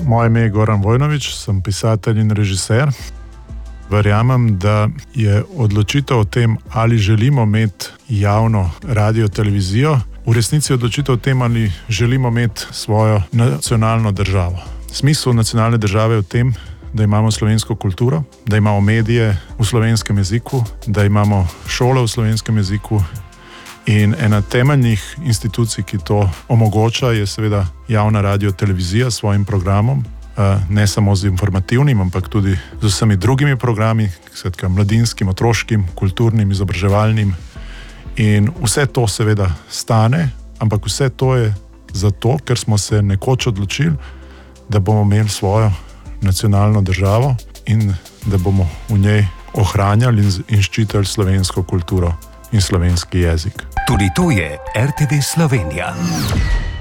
Moje ime je Goran Vojnović, sem pisatelj in režiser. Verjamem, da je odločitev o tem, ali želimo imeti javno radio televizijo, v resnici odločitev o tem, ali želimo imeti svojo nacionalno državo. Smisel nacionalne države je v tem, da imamo slovensko kulturo, da imamo medije v slovenskem jeziku, da imamo šole v slovenskem jeziku in ena temeljnih institucij, ki to omogoča, je seveda javna radio televizija s svojim programom, ne samo z informativnim, ampak tudi z vsemi drugimi programi, skratka mladinskim, otroškim, kulturnim, izobraževalnim. In vse to seveda stane, ampak vse to je zato, ker smo se nekoč odločili, da bomo imeli svojo nacionalno državo in da bomo v njej ohranjali in ščitili slovensko kulturo in slovenski jezik. Tudi to je RTV Slovenija.